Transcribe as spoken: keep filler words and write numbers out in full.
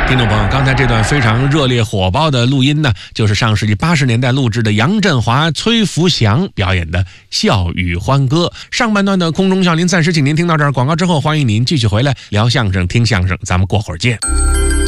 听众朋友，刚才这段非常热烈火爆的录音呢，就是上世纪八十年代录制的杨振华、崔福祥表演的《笑语欢歌》。上半段的空中笑林暂时请您听到这儿，广告之后欢迎您继续回来聊相声、听相声，咱们过会儿见。